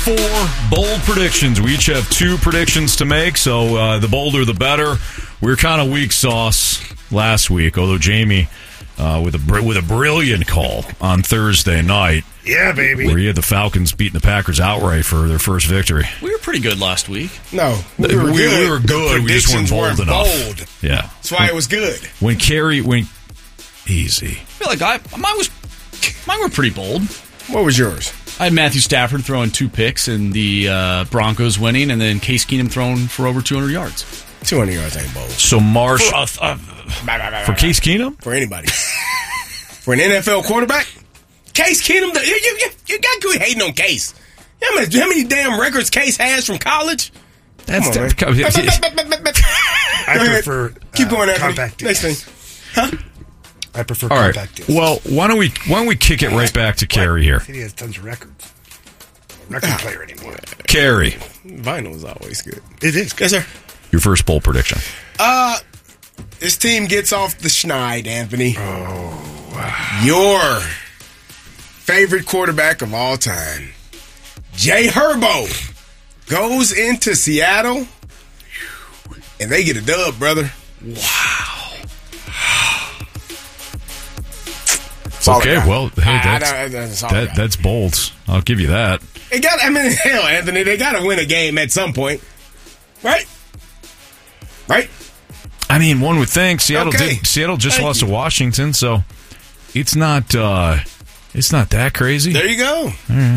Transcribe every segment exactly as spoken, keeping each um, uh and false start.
four bold predictions. We each have two predictions to make, so uh, the bolder the better. We were kind of weak sauce last week, although Jamie, uh, with a with a brilliant call on Thursday night. Yeah, baby. Where he had the Falcons beating the Packers outright for their first victory. We were pretty good last week. No, we We were were good. good. We, were good. We just weren't Predictions bold weren't enough. bold. Yeah. That's why it was good. When Carrie, when easy. I feel like I mine was mine were pretty bold. What was yours? I had Matthew Stafford throwing two picks and the uh, Broncos winning, and then Case Keenum throwing for over two hundred yards. two hundred yards ain't bold. So Marsh For, uh, uh, for Case Keenum. For anybody. For an N F L quarterback? Case Keenum, the, you, you, you got to quit hating on Case. How many, how many damn records Case has from college? That's Come on, the, I Go ahead. prefer Keep going, uh, Anthony. compact Next discs. thing. Huh? I prefer all right. compact discs. Well, why don't we why don't we kick it right back to Carrie here? He has tons of records. Record player anymore. Carrie, Vinyl is always good. It is. Yes, sir. your first bold prediction. Uh, this team gets off the schneid, Anthony. Oh, wow. Your favorite quarterback of all time, Jay Herbo, goes into Seattle, and they get a dub, brother. Wow. That's all I Okay, got. well, hey, I- I that's, don't- that's all I that, got. that's bold. I'll give you that. They got. I mean, hell, Anthony, they got to win a game at some point, right? Right? I mean, one would think Seattle Okay. did. Seattle just Thank lost you. to Washington, so it's not. Uh, it's not that crazy. There you go.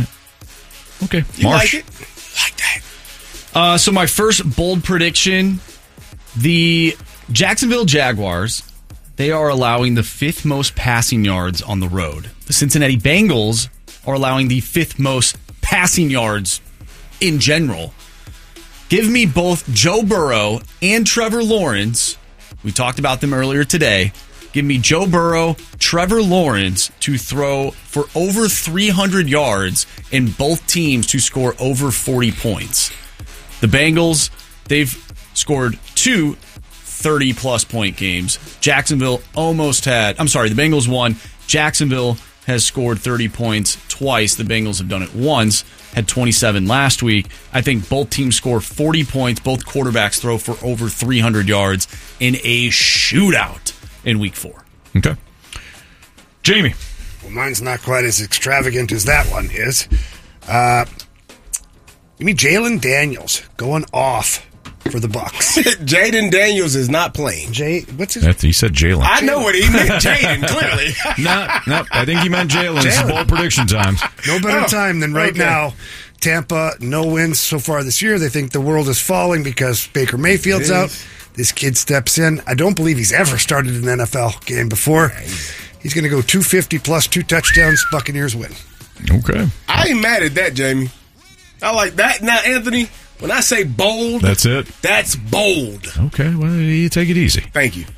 Okay, You Marsh. like it? Like that. Uh, so my first bold prediction, the Jacksonville Jaguars, they are allowing the fifth most passing yards on the road. The Cincinnati Bengals are allowing the fifth most passing yards in general. Give me both Joe Burrow and Trevor Lawrence. We talked about them earlier today. Give me Joe Burrow, Trevor Lawrence to throw for over three hundred yards and both teams to score over forty points. The Bengals, they've scored two thirty-plus point games. Jacksonville almost had... I'm sorry, the Bengals won. Jacksonville has scored thirty points twice. The Bengals have done it once. Had twenty-seven last week. I think both teams score forty points. Both quarterbacks throw for over three hundred yards in a shootout in week four. Okay, Jamie. Well, mine's not quite as extravagant as that one is. Uh, give me Jalen Daniels going off for the Bucks. Jaden Daniels is not playing. Jay, what's his? That, he said Jalen. I know what he meant, Jaden, clearly. no, no, I think he meant Jalen. It's Jalen. bold prediction time. No better Oh, time than right okay. now. Tampa, no wins so far this year. They think the world is falling because Baker Mayfield's It out. is. This kid steps in. I don't believe he's ever started an N F L game before. He's going to go two fifty plus two touchdowns. Buccaneers win. Okay, I ain't mad at that, Jamie. I like that. Now, Anthony, when I say bold, that's it. that's bold. Okay, well, you take it easy. Thank you.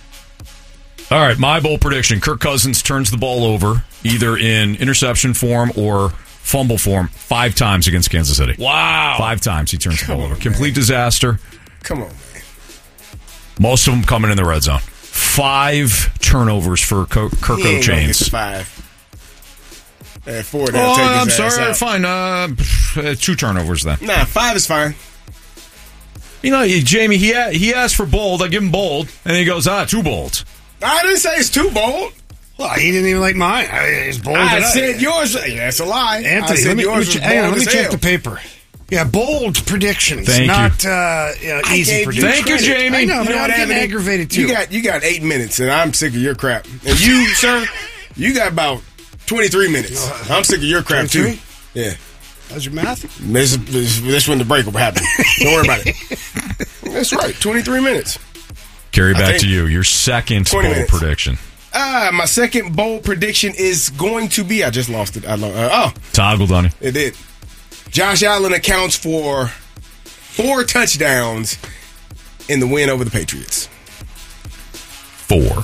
All right, my bold prediction: Kirk Cousins turns the ball over either in interception form or fumble form five times against Kansas City. Wow. Five times he turns the ball Come over. on, Complete man. disaster. Come on, man. Most of them coming in the red zone. Five turnovers for Co- Kirk He ain't gonna get O'Chains. to five. At four, they'll Oh, take his I'm ass sorry. out. Fine. Uh, pff, uh, two turnovers then. Nah, five is fine. You know, Jamie, he a- he asked for bold. I give him bold, and he goes, ah, too bold. I didn't say it's too bold. Well, he didn't even like mine. I, it's bold. I and said yours. Yeah, that's a lie. I Anthony, said let me, yours let me, was ch- hang on, bold let me as check hell. the paper. Yeah, bold predictions, Thank you. not uh, you know, I easy gave you predictions. Thank you, credit. Jamie. I know, You but know I'm what, getting Anthony? aggravated too. You got you got eight minutes, and I'm sick of your crap. And you, sir, you got about twenty-three minutes. I'm sick of your crap too. twenty-three? Yeah, How's your math? this, this, this when the break will happen. Don't worry about it. That's right, twenty-three minutes. Carry I back think- to you. Your second twenty bold minutes. prediction. Ah, my second bold prediction is going to be. I just lost it. I lo- uh, oh, Toggle, Donnie. it did. Josh Allen accounts for four touchdowns in the win over the Patriots. Four.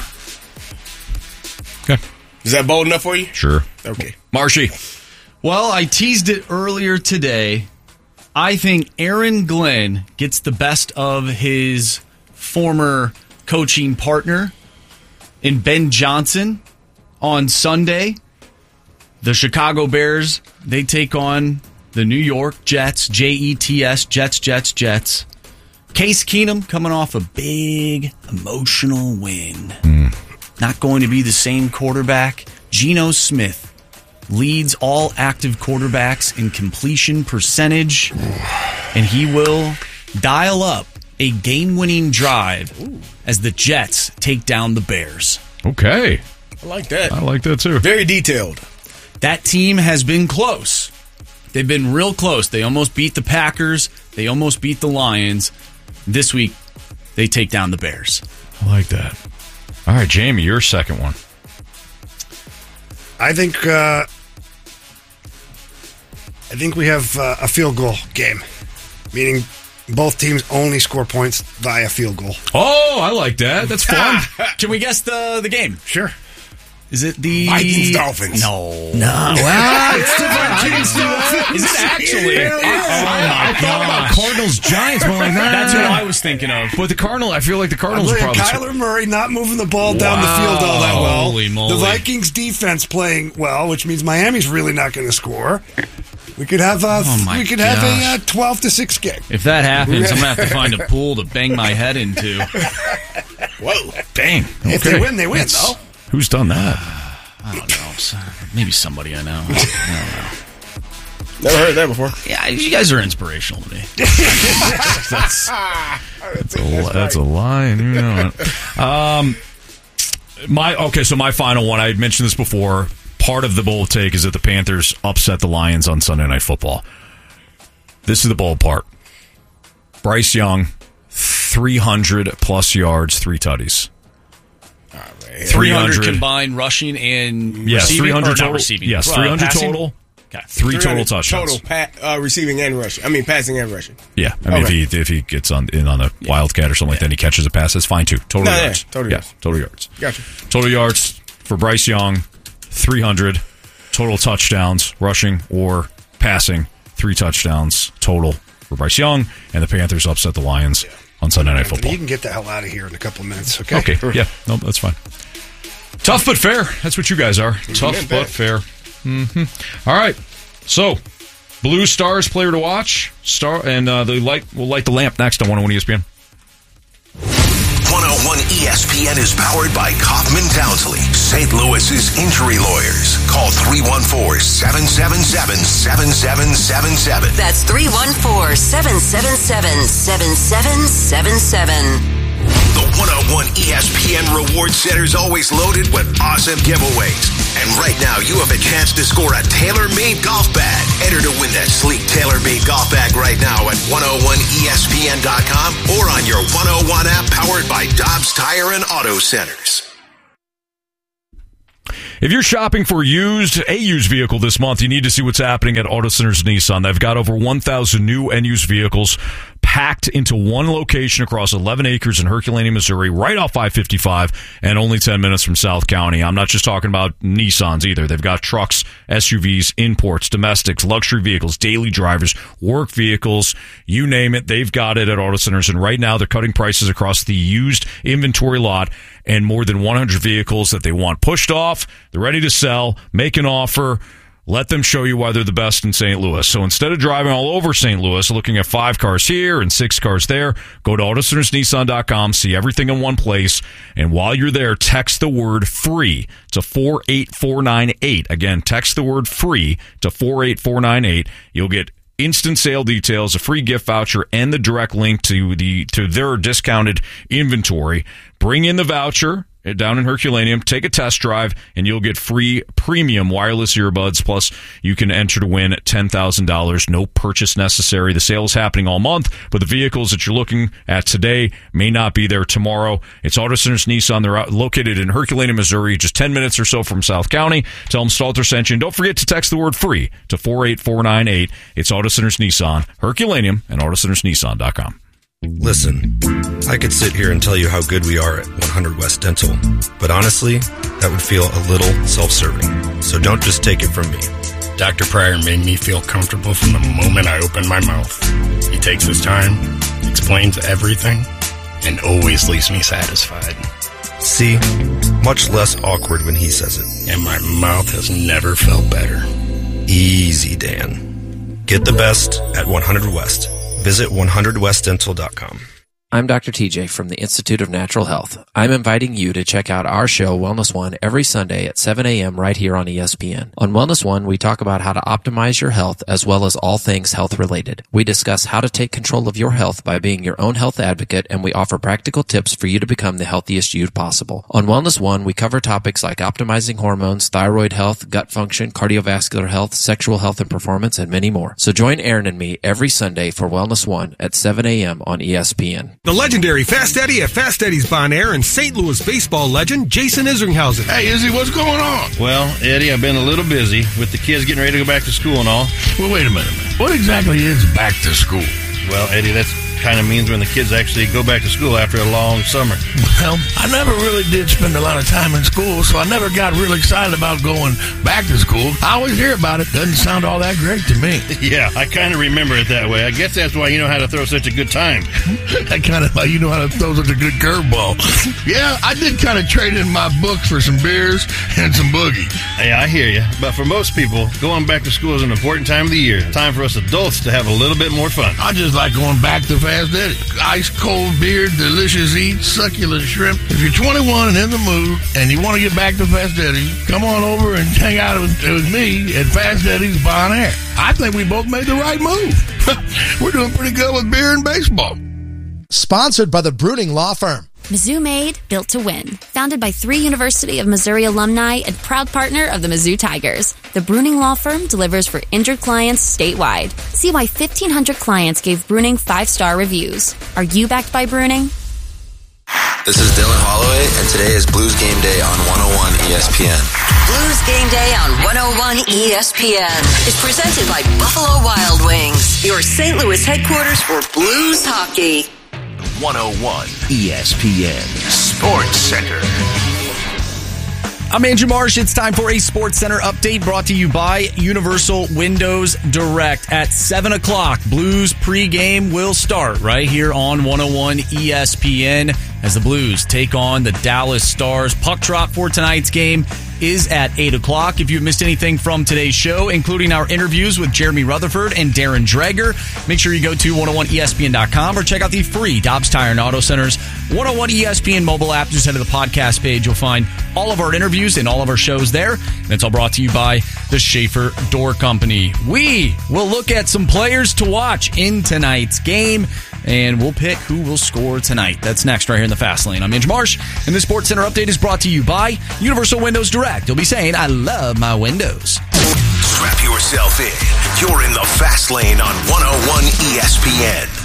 Okay. Is that bold enough for you? Sure. Okay. Marshy. Well, I teased it earlier today. I think Aaron Glenn gets the best of his former coaching partner in Ben Johnson on Sunday. The Chicago Bears, they take on the New York Jets, J E T S, Jets, Jets, Jets. Case Keenum coming off a big emotional win. Mm. Not going to be the same quarterback. Geno Smith leads all active quarterbacks in completion percentage, and he will dial up a game-winning drive Ooh. as the Jets take down the Bears. Okay. I like that. I like that, too. Very detailed. That team has been close. They've been real close. They almost beat the Packers. They almost beat the Lions. This week, they take down the Bears. I like that. All right, Jamie, your second one. I think uh, I think we have uh, a field goal game, meaning both teams only score points via field goal. Oh, I like that. That's fun. Can we guess the, the game? Sure. Is it the Vikings Dolphins? No, no. Well, it's the Vikings Dolphins. Is it actually? Oh, my I thought about Cardinals Giants. But like, nah. That's what I was thinking of. But the Cardinal, I feel like the Cardinals are probably. Kyler Murray not moving the ball wow. down the field all that well. Holy moly. The Vikings defense playing well, which means Miami's really not going to score. We could have a oh we could gosh. have a uh, twelve to six game. If that happens, I'm gonna have to find a pool to bang my head into. Whoa, dang! Okay. If they win, they win. It's, though. Who's done that? I don't know. Maybe somebody I know. I don't know. Never heard that before. Yeah, you guys are inspirational to me. that's, that's, that's, a, that's a lie, and you know it. Um, my okay. So my final one. I had mentioned this before. Part of the bold take is that the Panthers upset the Lions on Sunday Night Football. This is the bold part. Bryce Young, three hundred plus yards, three tutties. Oh, three hundred combined rushing and yes, receiving, three hundred or total. Not receiving. Yes, uh, three hundred passing? total. Okay. Three total touchdowns. Total pa- uh, receiving and rushing. I mean, passing and rushing. Yeah, I mean, okay. if he if he gets on in on a yeah. Wildcat or something like yeah. that, and he catches a pass, that's fine too. Total no, yards. Yeah, total yeah, yards. Total yards. Gotcha. Total yards for Bryce Young, three hundred. Total touchdowns, rushing or passing, three touchdowns total for Bryce Young, and the Panthers upset the Lions yeah. on Sunday Night Football. You can get the hell out of here in a couple of minutes, okay? Okay, yeah, no, that's fine. Tough but fair. That's what you guys are. Tough but that. fair. Mm-hmm. All right, so Blue Stars player to watch, star, and uh, the light will light the lamp next on one oh one E S P N. one oh one E S P N is powered by Kaufman Townsley, Saint Louis's injury lawyers. Call three one four, seven seven seven, seven seven seven seven. That's three one four, seven seven seven, seven seven seven seven. The one oh one E S P N Reward Center's always loaded with awesome giveaways. And right now, you have a chance to score a tailor-made golf bag. Enter to win that sleek tailor-made golf bag right now at one oh one E S P N dot com or on your one oh one app powered by Dobbs Tire and Auto Centers. If you're shopping for used, a used vehicle this month, you need to see what's happening at Auto Centers Nissan. They've got over one thousand new and used vehicles packed into one location across eleven acres in Herculaneum, Missouri, right off I fifty-five and only ten minutes from South County. I'm not just talking about Nissans either. They've got trucks, S U Vs, imports, domestics, luxury vehicles, daily drivers, work vehicles, you name it. They've got it at Auto Centers. And right now they're cutting prices across the used inventory lot and more than one hundred vehicles that they want pushed off. They're ready to sell. Make an offer. Let them show you why they're the best in Saint Louis. So instead of driving all over Saint Louis, looking at five cars here and six cars there, go to Auto Centers Nissan dot com, see everything in one place, and while you're there, text the word FREE to four eight four nine eight. Again, text the word FREE to four eight four nine eight. You'll get instant sale details, a free gift voucher, and the direct link to the to their discounted inventory. Bring in the voucher down in Herculaneum, take a test drive, and you'll get free premium wireless earbuds. Plus, you can enter to win ten thousand dollars. No purchase necessary. The sale is happening all month, but the vehicles that you're looking at today may not be there tomorrow. It's Auto Centers Nissan. They're located in Herculaneum, Missouri, just ten minutes or so from South County. Tell them Stalter sent you. And don't forget to text the word FREE to four eight four nine eight. It's Auto Centers Nissan, Herculaneum, and Auto Centers Nissan dot com. Listen, I could sit here and tell you how good we are at one hundred West Dental, but honestly, that would feel a little self-serving. So don't just take it from me. Doctor Pryor made me feel comfortable from the moment I opened my mouth. He takes his time, explains everything, and always leaves me satisfied. See? Much less awkward when he says it. And my mouth has never felt better. Easy, Dan. Get the best at one hundred West. Visit one hundred west dental dot com. I'm Doctor T J from the Institute of Natural Health. I'm inviting you to check out our show, Wellness One, every Sunday at seven a.m. right here on E S P N. On Wellness One, we talk about how to optimize your health as well as all things health related. We discuss how to take control of your health by being your own health advocate, and we offer practical tips for you to become the healthiest you possible. On Wellness One, we cover topics like optimizing hormones, thyroid health, gut function, cardiovascular health, sexual health and performance, and many more. So join Aaron and me every Sunday for Wellness One at seven a.m. on E S P N. The legendary Fast Eddie at Fast Eddie's Bon Air and Saint Louis baseball legend Jason Isringhausen. Hey, Izzy, what's going on? Well, Eddie, I've been a little busy with the kids getting ready to go back to school and all. Well, wait a minute, man. What exactly is back to school? Well, Eddie, that's kind of means when the kids actually go back to school after a long summer. Well, I never really did spend a lot of time in school, so I never got real excited about going back to school. I always hear about it. Doesn't sound all that great to me. Yeah, I kind of remember it that way. I guess that's why you know how to throw such a good time. I kind of like you know how to throw such a good curveball. Yeah, I did kind of trade in my books for some beers and some boogie. Hey, I hear you. But for most people, going back to school is an important time of the year. Time for us adults to have a little bit more fun. I just like going back to Fast Eddie. Ice cold beer, delicious eats, succulent shrimp. If you're twenty-one and in the mood and you want to get back to Fast Eddie, come on over and hang out with, with me at Fast Eddie's Bon Air. I think we both made the right move. We're doing pretty good with beer and baseball. Sponsored by the Bruning Law Firm. Mizzou Made, built to win. Founded by three University of Missouri alumni and proud partner of the Mizzou Tigers. The Bruning Law Firm delivers for injured clients statewide. See why fifteen hundred clients gave Bruning five-star reviews. Are you backed by Bruning? This is Dylan Holloway, and today is Blues Game Day on one oh one E S P N. Blues Game Day on one oh one E S P N is presented by Buffalo Wild Wings, your Saint Louis headquarters for Blues hockey. one oh one E S P N Sports Center. I'm Andrew Marsh. It's time for a Sports Center update brought to you by Universal Windows Direct. At seven o'clock, Blues pregame will start right here on one oh one E S P N as the Blues take on the Dallas Stars. Puck drop for tonight's game is at eight o'clock. If you've missed anything from today's show, including our interviews with Jeremy Rutherford and Darren Dreger, make sure you go to one oh one E S P N dot com or check out the free Dobbs Tire and Auto Center's one oh one E S P N mobile app. Just head to the podcast page. You'll find all of our interviews and all of our shows there. And it's all brought to you by the Schaefer Door Company. We will look at some players to watch in tonight's game, and we'll pick who will score tonight. That's next right here in the Fast Lane. I'm Andrew Marsh, and this Sports Center update is brought to you by Universal Windows Direct. You'll be saying, I love my windows. Strap yourself in. You're in the Fast Lane on one oh one E S P N.